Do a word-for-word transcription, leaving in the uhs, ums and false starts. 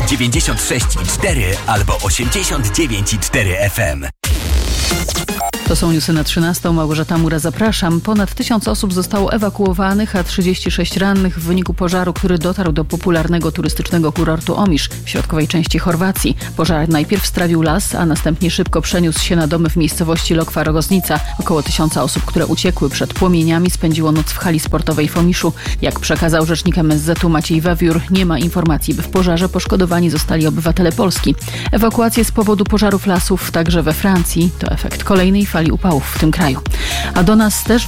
dziewięćdziesiąt sześć i cztery albo osiemdziesiąt dziewięć i cztery F M. To są newsy na trzynastą. Małgorzata Mura, zapraszam. Ponad tysiąc osób zostało ewakuowanych, a trzydzieści sześć rannych w wyniku pożaru, który dotarł do popularnego turystycznego kurortu Omisz w środkowej części Chorwacji. Pożar najpierw strawił las, a następnie szybko przeniósł się na domy w miejscowości Lokva Rogoznica. Około tysiąca osób, które uciekły przed płomieniami, spędziło noc w hali sportowej w Omiszu. Jak przekazał rzecznik M S Z-u Maciej Wawiór, nie ma informacji, by w pożarze poszkodowani zostali obywatele Polski. Ewakuacje z powodu pożarów lasów także we Francji to efekt kolejnej fali upałów w tym kraju. A do nas też